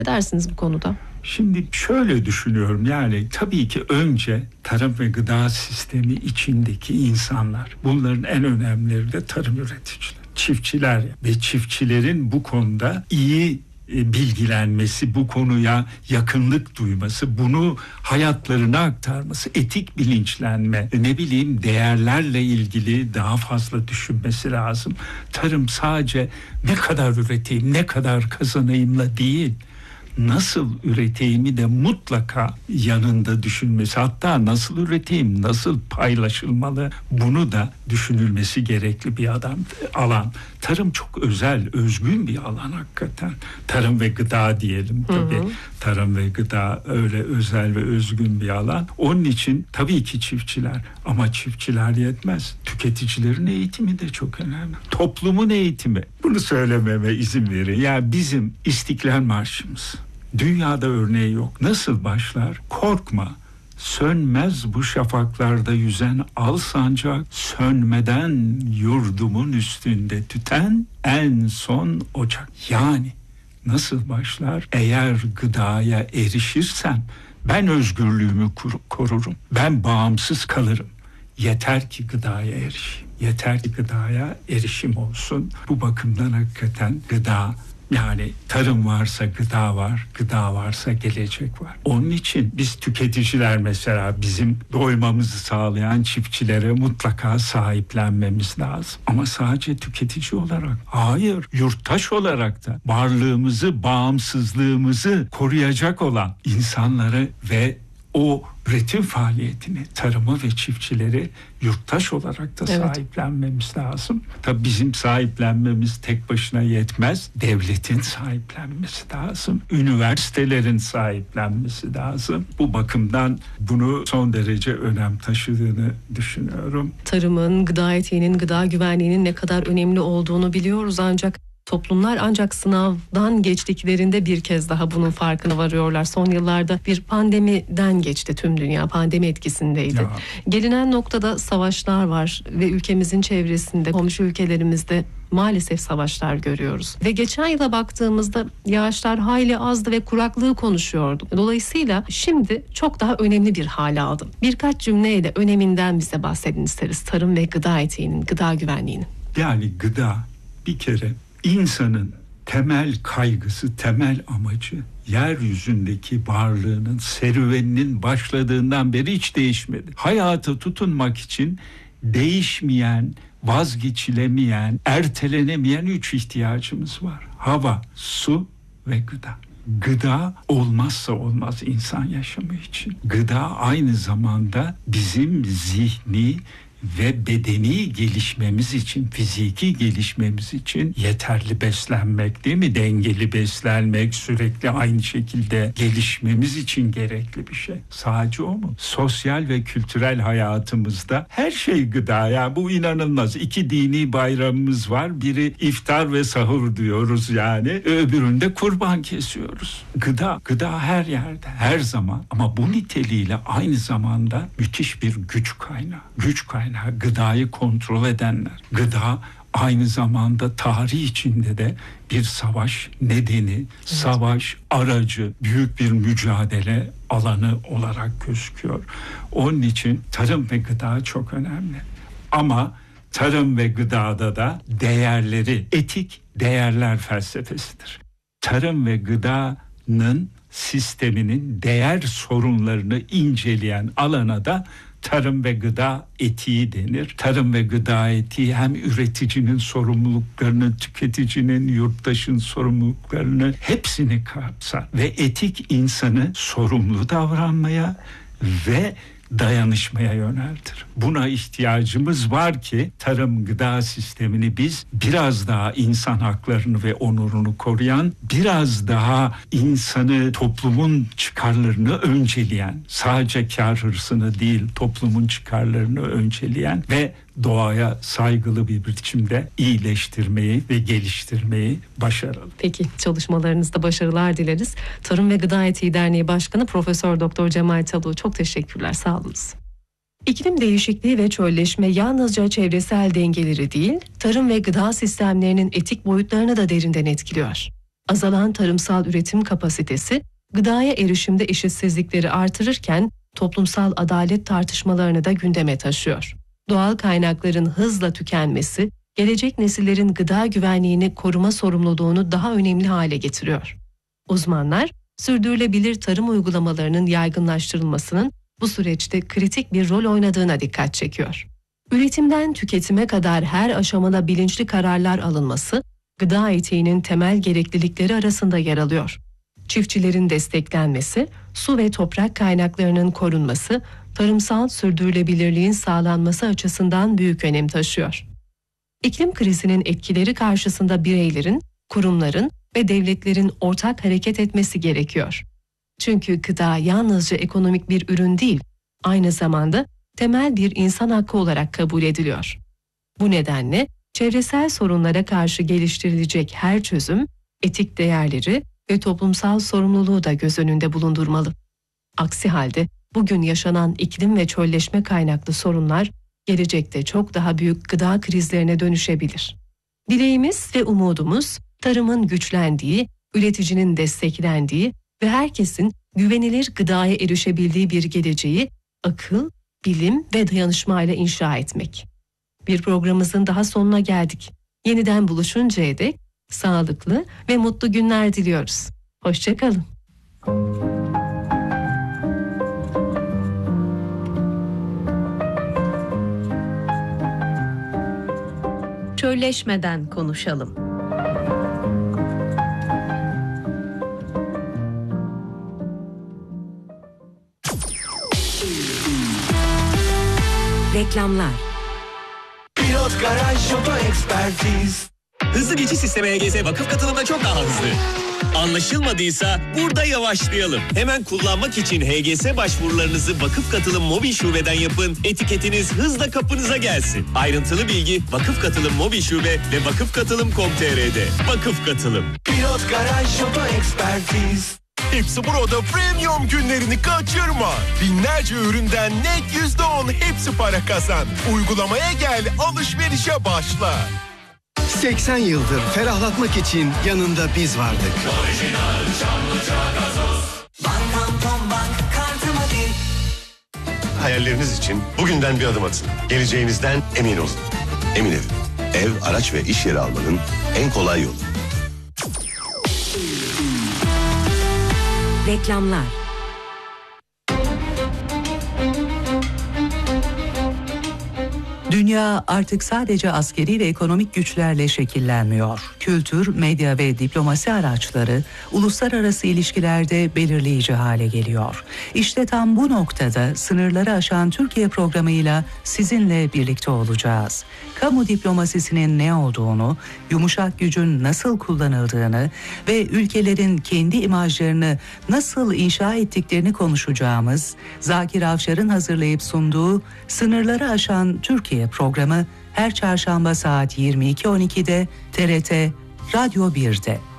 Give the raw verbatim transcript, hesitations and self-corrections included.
Ne dersiniz bu konuda? Şimdi şöyle düşünüyorum, yani tabii ki önce tarım ve gıda sistemi içindeki insanlar, bunların en önemlileri de tarım üreticileri, çiftçiler ve çiftçilerin bu konuda iyi bilgilenmesi, bu konuya yakınlık duyması, bunu hayatlarına aktarması, etik bilinçlenme, ne bileyim değerlerle ilgili daha fazla düşünmesi lazım. Tarım sadece ne kadar üreteyim, ne kadar kazanayımla değil, nasıl üreteyimi de mutlaka yanında düşünmesi, hatta nasıl üreteyim, nasıl paylaşılmalı, bunu da düşünülmesi gerekli bir adam, alan. Tarım çok özel, özgün bir alan hakikaten. Tarım ve gıda diyelim tabii. Hı hı. Tarım ve gıda öyle özel ve özgün bir alan. Onun için tabii ki çiftçiler, ama çiftçiler yetmez. Tüketicilerin eğitimi de çok önemli. Toplumun eğitimi. Bunu söylememe izin verin. Ya bizim İstiklal Marşımız, dünyada örneği yok. Nasıl başlar? Korkma, sönmez bu şafaklarda yüzen al sancak, sönmeden yurdumun üstünde tüten en son ocak. Yani nasıl başlar? Eğer gıdaya erişirsem ben özgürlüğümü korurum. Ben bağımsız kalırım. Yeter ki gıdaya erişeyim. Yeter ki gıdaya erişim olsun. Bu bakımdan hakikaten gıda, yani tarım varsa gıda var, gıda varsa gelecek var. Onun için biz tüketiciler mesela bizim doymamızı sağlayan çiftçilere mutlaka sahiplenmemiz lazım. Ama sadece tüketici olarak, hayır, yurttaş olarak da varlığımızı, bağımsızlığımızı koruyacak olan insanları ve o üretim faaliyetini, tarımı ve çiftçileri yurttaş olarak da evet. sahiplenmemiz lazım. Tabii bizim sahiplenmemiz tek başına yetmez. Devletin sahiplenmesi lazım. Üniversitelerin sahiplenmesi lazım. Bu bakımdan bunu son derece önem taşıdığını düşünüyorum. Tarımın, gıda etiğinin, gıda güvenliğinin ne kadar önemli olduğunu biliyoruz, ancak toplumlar ancak sınavdan geçtiklerinde bir kez daha bunun farkına varıyorlar. Son yıllarda bir pandemiden geçti tüm dünya, pandemi etkisindeydi. Ya. Gelinen noktada savaşlar var ve ülkemizin çevresinde, komşu ülkelerimizde maalesef savaşlar görüyoruz. Ve geçen yıla baktığımızda yağışlar hayli azdı ve kuraklığı konuşuyorduk. Dolayısıyla şimdi çok daha önemli bir hale aldı. Birkaç cümleyle öneminden bize bahsedin isteriz. Tarım ve gıda etiğinin, gıda güvenliğinin. Yani gıda bir kere İnsanın temel kaygısı, temel amacı, yeryüzündeki varlığının, serüveninin başladığından beri hiç değişmedi. Hayata tutunmak için değişmeyen, vazgeçilemeyen, ertelenemeyen üç ihtiyacımız var. Hava, su ve gıda. Gıda olmazsa olmaz insan yaşamı için. Gıda aynı zamanda bizim zihni ve bedeni gelişmemiz için, fiziki gelişmemiz için yeterli beslenmek, değil mi? Dengeli beslenmek, sürekli aynı şekilde gelişmemiz için gerekli bir şey. Sadece o mu? Sosyal ve kültürel hayatımızda her şey gıda. Yani bu inanılmaz. İki dini bayramımız var. Biri iftar ve sahur diyoruz yani. Öbüründe kurban kesiyoruz. Gıda, gıda her yerde, her zaman. Ama bu niteliğiyle aynı zamanda müthiş bir güç kaynağı. Güç kaynağı. Gıdayı kontrol edenler. Gıda aynı zamanda tarih içinde de bir savaş nedeni, evet. savaş aracı, büyük bir mücadele alanı olarak gözüküyor. Onun için tarım ve gıda çok önemli. Ama tarım ve gıdada da değerleri, etik değerler felsefesidir. Tarım ve gıdanın sisteminin değer sorunlarını inceleyen alana da tarım ve gıda etiği denir. Tarım ve gıda etiği hem üreticinin sorumluluklarını, tüketicinin, yurttaşın sorumluluklarını hepsini kapsar. Ve etik insanı sorumlu davranmaya ve dayanışmaya yöneltir. Buna ihtiyacımız var ki tarım gıda sistemini biz biraz daha insan haklarını ve onurunu koruyan, biraz daha insanı, toplumun çıkarlarını önceleyen, sadece kar hırsını değil toplumun çıkarlarını önceleyen ve doğaya saygılı bir biçimde iyileştirmeyi ve geliştirmeyi başaralım. Peki, çalışmalarınızda başarılar dileriz. Tarım ve Gıda Etiği Derneği Başkanı Profesör Doktor Cemal Talu, çok teşekkürler, sağ olunuz. İklim değişikliği ve çölleşme yalnızca çevresel dengeleri değil, tarım ve gıda sistemlerinin etik boyutlarını da derinden etkiliyor. Azalan tarımsal üretim kapasitesi gıdaya erişimde eşitsizlikleri artırırken toplumsal adalet tartışmalarını da gündeme taşıyor. Doğal kaynakların hızla tükenmesi, gelecek nesillerin gıda güvenliğini koruma sorumluluğunu daha önemli hale getiriyor. Uzmanlar, sürdürülebilir tarım uygulamalarının yaygınlaştırılmasının bu süreçte kritik bir rol oynadığına dikkat çekiyor. Üretimden tüketime kadar her aşamada bilinçli kararlar alınması, gıda etiğinin temel gereklilikleri arasında yer alıyor. Çiftçilerin desteklenmesi, su ve toprak kaynaklarının korunması, tarımsal sürdürülebilirliğin sağlanması açısından büyük önem taşıyor. İklim krizinin etkileri karşısında bireylerin, kurumların ve devletlerin ortak hareket etmesi gerekiyor. Çünkü gıda yalnızca ekonomik bir ürün değil, aynı zamanda temel bir insan hakkı olarak kabul ediliyor. Bu nedenle çevresel sorunlara karşı geliştirilecek her çözüm, etik değerleri ve toplumsal sorumluluğu da göz önünde bulundurmalı. Aksi halde bugün yaşanan iklim ve çölleşme kaynaklı sorunlar gelecekte çok daha büyük gıda krizlerine dönüşebilir. Dileğimiz ve umudumuz tarımın güçlendiği, üreticinin desteklendiği ve herkesin güvenilir gıdaya erişebildiği bir geleceği akıl, bilim ve dayanışmayla inşa etmek. Bir programımızın daha sonuna geldik. Yeniden buluşuncaya dek sağlıklı ve mutlu günler diliyoruz. Hoşça kalın. Çölleşmeden konuşalım. Reklamlar. Pilot Garaj Oto Ekspertiz. Hızlı geçiş sistemi H G S vakıf katılımda çok daha hızlı. Anlaşılmadıysa burada yavaşlayalım. Hemen kullanmak için H G S başvurularınızı Vakıf Katılım Mobil Şube'den yapın. Etiketiniz hızla kapınıza gelsin. Ayrıntılı bilgi Vakıf Katılım Mobil Şube ve vakıf katılım nokta com nokta t r'de. Vakıf Katılım. Pilot Garaj Oto Ekspertiz. Hepsi Burada premium günlerini kaçırma. Binlerce üründen net yüzde on hepsi para kazan. Uygulamaya gel, alışverişe başla. seksen yıldır ferahlatmak için yanında biz vardık. Orijinal Çamlıca gazoz. Bankam Tom Bank kartıma değil. Hayalleriniz için bugünden bir adım atın. Geleceğinizden emin olun. Emin Ev. Ev, araç ve iş yeri almanın en kolay yolu. Reklamlar. Dünya artık sadece askeri ve ekonomik güçlerle şekillenmiyor. Kültür, medya ve diplomasi araçları uluslararası ilişkilerde belirleyici hale geliyor. İşte tam bu noktada sınırları aşan Türkiye programıyla sizinle birlikte olacağız. Kamu diplomasisinin ne olduğunu, yumuşak gücün nasıl kullanıldığını ve ülkelerin kendi imajlarını nasıl inşa ettiklerini konuşacağımız Zakir Avşar'ın hazırlayıp sunduğu Sınırları Aşan Türkiye programı her çarşamba saat yirmi iki on ikide T R T Radyo bir'de.